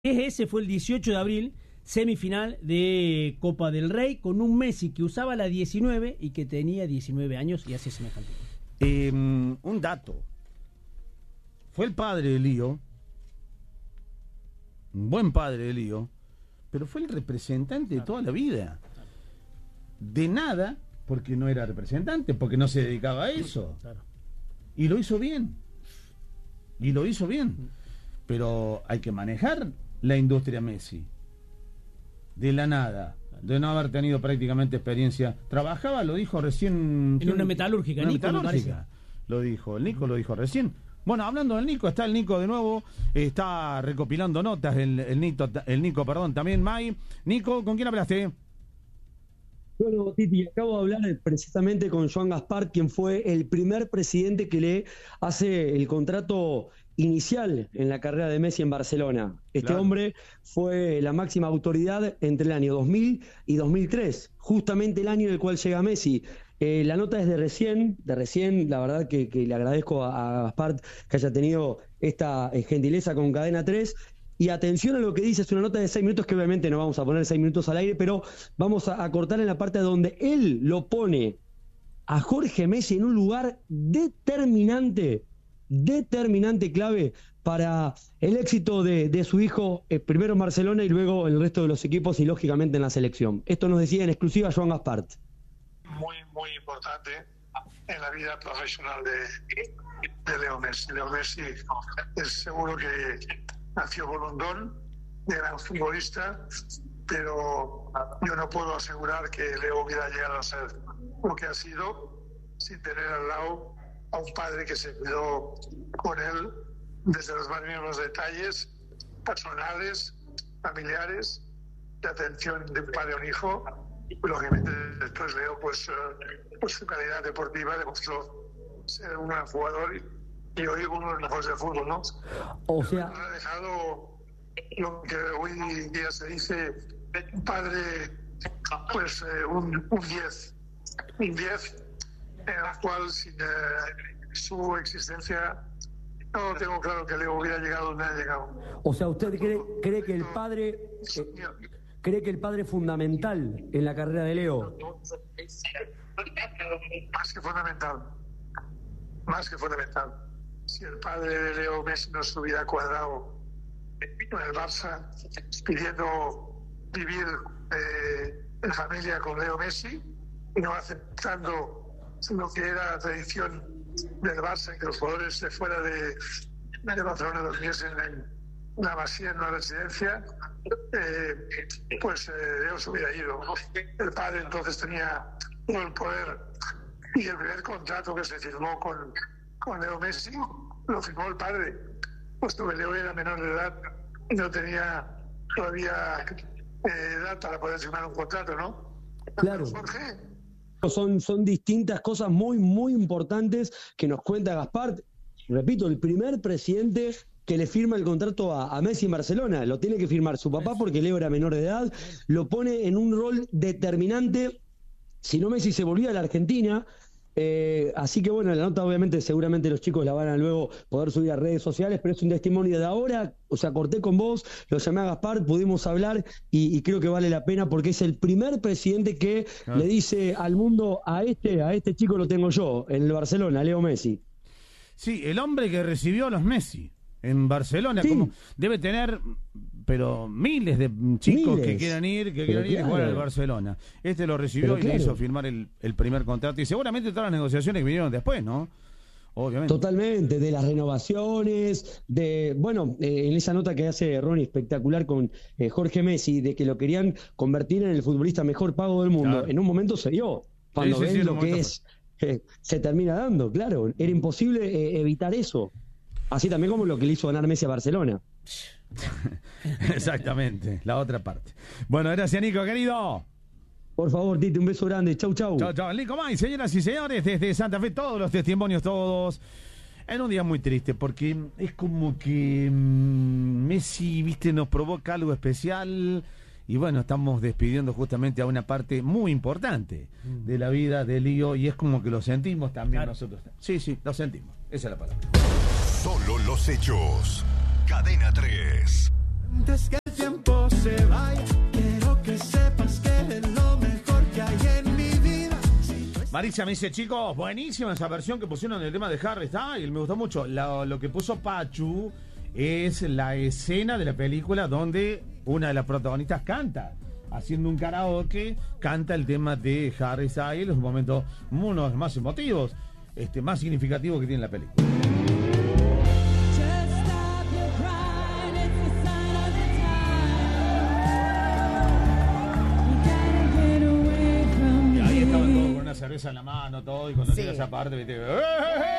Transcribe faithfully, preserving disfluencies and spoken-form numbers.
Ese fue el dieciocho de abril, semifinal de Copa del Rey, con un Messi que usaba la diecinueve y que tenía diecinueve años y hace semejante. Eh, un dato. Fue el padre de Lío, un buen padre de Lío, pero fue el representante de toda la vida. De nada, porque no era representante, porque no se dedicaba a eso. Y lo hizo bien. Y lo hizo bien. Pero hay que manejar la industria Messi. De la nada, de no haber tenido prácticamente experiencia. Trabajaba, lo dijo recién... En una metalúrgica, una Nico, metalúrgica. Lo dijo, el Nico lo dijo recién. Bueno, hablando del Nico, está el Nico de nuevo, está recopilando notas, el, el, Nico, el Nico, perdón, también May. Nico, ¿con quién hablaste? Bueno, Titi, acabo de hablar precisamente con Joan Gaspar, quien fue el primer presidente que le hace el contrato inicial en la carrera de Messi en Barcelona. Este claro. hombre fue la máxima autoridad entre el año dos mil y dos mil tres, justamente el año en el cual llega Messi. Eh, la nota es de recién, de recién, la verdad que, que le agradezco a, a Gaspar que haya tenido esta eh, gentileza con Cadena tres. Y atención a lo que dice, es una nota de seis minutos que obviamente no vamos a poner seis minutos al aire, pero vamos a, a cortar en la parte donde él lo pone a Jorge Messi en un lugar determinante, determinante, clave para el éxito de, de su hijo, eh, primero en Barcelona y luego en el resto de los equipos y lógicamente en la selección. Esto nos decía en exclusiva Joan Gaspar. Muy, muy importante en la vida profesional de, de Leo Messi. Leo Messi es seguro que nació Bolondón, de gran futbolista, pero yo no puedo asegurar que Leo hubiera llegado a ser lo que ha sido sin tener al lado a un padre que se cuidó con él desde los más mínimos detalles personales, familiares, de atención de un padre a un hijo. Lógicamente después Leo, pues, pues su calidad deportiva demostró ser un gran jugador y, y hoy uno de los mejores del fútbol, ¿no? O sea, ha dejado lo que hoy día se dice un padre, pues eh, un diez, un diez en el cual sin eh, su existencia no tengo claro que Leo hubiera llegado donde ha llegado. O sea, ¿usted cree, cree que el padre eh, cree que el padre es fundamental en la carrera de Leo? Más que fundamental, más que fundamental. Si el padre de Leo Messi no se hubiera cuadrado con el Barça pidiendo vivir eh, en familia con Leo Messi y no aceptando lo que era la tradición del Barça, que los jugadores de fuera de, de Barcelona durmiesen en una masía, en una residencia, eh, pues eh, Leo se hubiera ido. El padre entonces tenía todo el poder y el primer contrato que se firmó con, con Leo Messi lo firmó el padre, puesto que Leo era menor de edad y no tenía todavía eh, edad para poder firmar un contrato, ¿no? Claro. Jorge. Son, son distintas cosas muy, muy importantes que nos cuenta Gaspar. Repito, el primer presidente que le firma el contrato a, a Messi en Barcelona. Lo tiene que firmar su papá porque Leo era menor de edad. Lo pone en un rol determinante. Si no, Messi se volvía a la Argentina. Eh, así que bueno, la nota obviamente seguramente los chicos la van a luego poder subir a redes sociales, pero es un testimonio de ahora. O sea, corté con vos, lo llamé a Gaspar, pudimos hablar y, y creo que vale la pena porque es el primer presidente que ah. le dice al mundo, a este, a este chico lo tengo yo, en el Barcelona, Leo Messi. Sí, el hombre que recibió a los Messi en Barcelona, sí. Como debe tener, pero miles de chicos miles. que quieran ir, que quieran ir claro. y jugar al Barcelona. Este lo recibió pero y claro. le hizo firmar el, el primer contrato y seguramente todas las negociaciones que vinieron después, ¿no? Obviamente. Totalmente, de las renovaciones, de, bueno, eh, en esa nota que hace Ronnie espectacular con eh, Jorge Messi, de que lo querían convertir en el futbolista mejor pago del mundo. Claro. En un momento se dio, cuando sí, sí, ven sí, lo que es, eh, se termina dando, claro. Era imposible eh, evitar eso. Así también como lo que le hizo ganar Messi a Barcelona. Exactamente, la otra parte. Bueno, gracias, Nico, querido. Por favor, Tite, un beso grande. Chau, chau. Chau, chau. Nico May, señoras y señores, desde Santa Fe, todos los testimonios, todos. En un día muy triste, porque es como que mmm, Messi, viste, nos provoca algo especial. Y bueno, estamos despidiendo justamente a una parte muy importante de la vida de Lío. Y es como que lo sentimos también claro. nosotros. Sí, sí, lo sentimos. Esa es la palabra. Solo los hechos. Cadena tres. Antes que el tiempo se vaya, quiero que sepas que es lo mejor que hay en mi vida. Si Marisa me dice, chicos, buenísima esa versión que pusieron del tema de Harry Styles, me gustó mucho. Lo, lo que puso Pachu es la escena de la película donde una de las protagonistas canta, haciendo un karaoke, canta el tema de Harry Styles, un momento uno de los más emotivos, este, más significativo que tiene la película. Y ahí estaban todos con una cerveza en la mano, todo, y cuando Sí. llega esa parte, viste, ¡eh, eh, eh!